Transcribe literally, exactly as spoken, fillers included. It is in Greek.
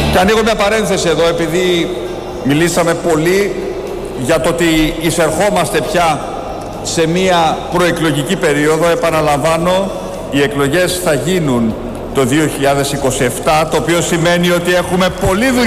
Και ανοίγω μια παρένθεση εδώ, επειδή μιλήσαμε πολύ για το ότι εισερχόμαστε πια σε μια προεκλογική περίοδο. Επαναλαμβάνω, οι εκλογές θα γίνουν το δύο χιλιάδες είκοσι επτά, το οποίο σημαίνει ότι έχουμε πολλή δουλειά.